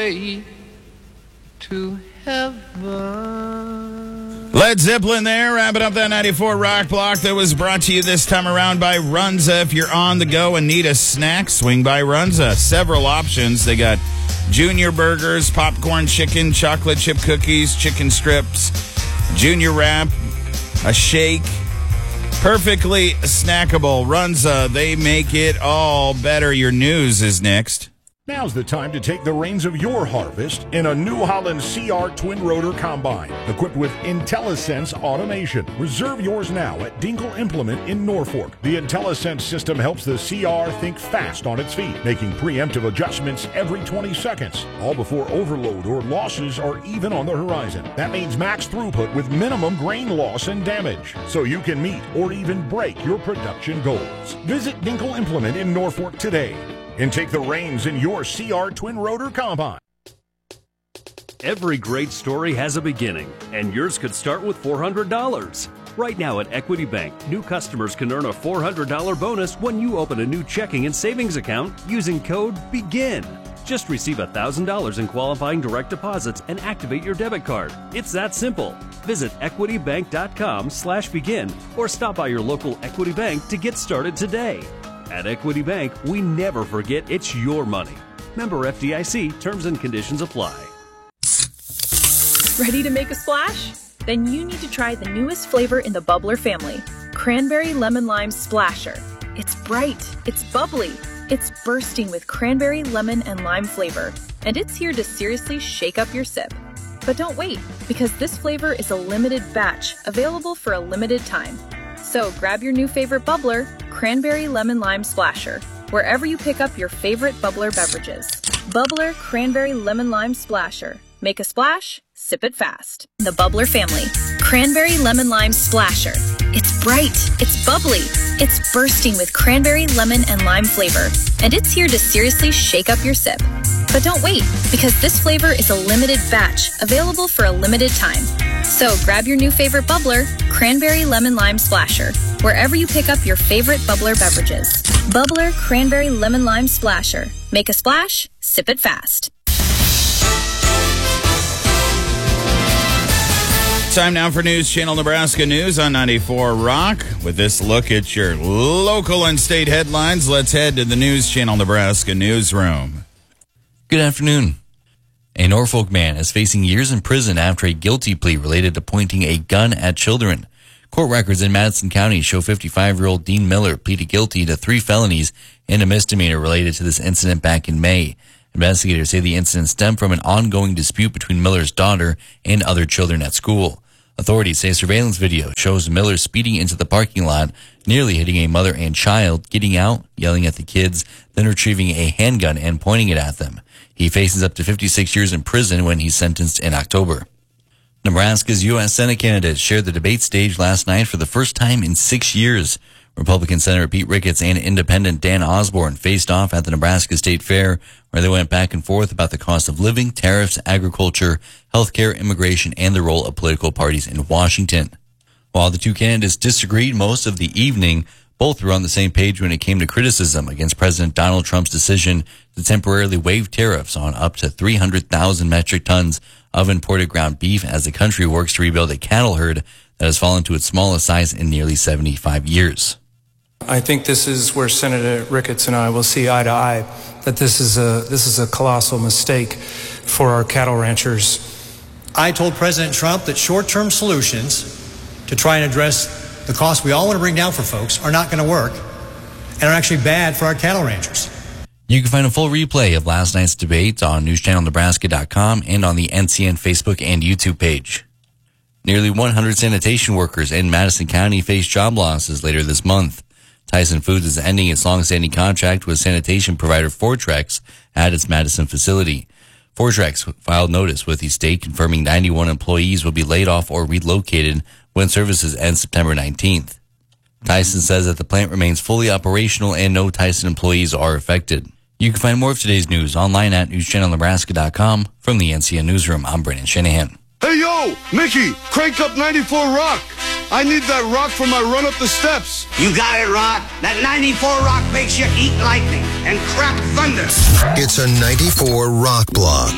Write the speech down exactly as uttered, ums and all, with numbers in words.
way to heaven. Led Zeppelin there, wrapping up that ninety-four Rock Block that was brought to you this time around by Runza. If you're on the go and need a snack, swing by Runza. Several options. They got junior burgers, popcorn chicken, chocolate chip cookies, chicken strips, junior wrap, a shake. Perfectly snackable. Runza, they make it all better. Your news is next. Now's the time to take the reins of your harvest in a New Holland C R twin rotor combine equipped with IntelliSense automation. Reserve yours now at Dinkle Implement in Norfolk. The IntelliSense system helps the C R think fast on its feet, making preemptive adjustments every twenty seconds, all before overload or losses are even on the horizon. That means max throughput with minimum grain loss and damage, so you can meet or even break your production goals. Visit Dinkle Implement in Norfolk today and take the reins in your C R twin rotor combine. Every great story has a beginning, and yours could start with four hundred dollars. Right now at Equity Bank, new customers can earn a four hundred dollars bonus when you open a new checking and savings account using code BEGIN. Just receive one thousand dollars in qualifying direct deposits and activate your debit card. It's that simple. Visit equitybank.com slash begin or stop by your local Equity Bank to get started today. At Equity Bank, we never forget it's your money. Member F D I C, terms and conditions apply. Ready to make a splash? Then you need to try the newest flavor in the Bubbler family, Cranberry Lemon Lime Splasher. It's bright, it's bubbly, it's bursting with cranberry, lemon, and lime flavor, and it's here to seriously shake up your sip. But don't wait, because this flavor is a limited batch, available for a limited time. So grab your new favorite bubbler, Cranberry Lemon Lime Splasher, wherever you pick up your favorite bubbler beverages. Bubbler Cranberry Lemon Lime Splasher. Make a splash, sip it fast. The Bubbler family, Cranberry Lemon Lime Splasher. It's bright, it's bubbly, it's bursting with cranberry, lemon, and lime flavor, and it's here to seriously shake up your sip. But don't wait, because this flavor is a limited batch, available for a limited time. So grab your new favorite bubbler, Cranberry Lemon Lime Splasher, wherever you pick up your favorite bubbler beverages. Bubbler Cranberry Lemon Lime Splasher. Make a splash, sip it fast. Time now for News Channel Nebraska News on ninety-four Rock. With this look at your local and state headlines, let's head to the News Channel Nebraska newsroom. Good afternoon. A Norfolk man is facing years in prison after a guilty plea related to pointing a gun at children. Court records in Madison County show fifty-five-year-old Dean Miller pleaded guilty to three felonies and a misdemeanor related to this incident back in May. Investigators say the incident stemmed from an ongoing dispute between Miller's daughter and other children at school. Authorities say surveillance video shows Miller speeding into the parking lot, nearly hitting a mother and child, getting out, yelling at the kids, then retrieving a handgun and pointing it at them. He faces up to fifty-six years in prison when he's sentenced in October. Nebraska's U S Senate candidates shared the debate stage last night for the first time in six years. Republican Senator Pete Ricketts and Independent Dan Osborne faced off at the Nebraska State Fair, where they went back and forth about the cost of living, tariffs, agriculture, healthcare, immigration, and the role of political parties in Washington. While the two candidates disagreed most of the evening, both were on the same page when it came to criticism against President Donald Trump's decision to temporarily waive tariffs on up to three hundred thousand metric tons of imported ground beef as the country works to rebuild a cattle herd that has fallen to its smallest size in nearly seventy-five years. I think this is where Senator Ricketts and I will see eye to eye, that this is a this is a colossal mistake for our cattle ranchers. I told President Trump that short-term solutions to try and address the costs we all want to bring down for folks are not going to work and are actually bad for our cattle ranchers. You can find a full replay of last night's debate on news channel nebraska dot com and on the N C N Facebook and YouTube page. Nearly one hundred sanitation workers in Madison County face job losses later this month. Tyson Foods is ending its long-standing contract with sanitation provider Fortrex at its Madison facility. Fortrex filed notice with the state confirming ninety-one employees will be laid off or relocated when services end September nineteenth. Tyson says that the plant remains fully operational and no Tyson employees are affected. You can find more of today's news online at news channel nebraska dot com. From the N C N Newsroom, I'm Brandon Shanahan. Hey, yo, Mickey, crank up ninety-four Rock. I need that rock for my run up the steps. You got it, Rod. That ninety-four Rock makes you eat lightning and crap thunder. It's a ninety-four Rock Block.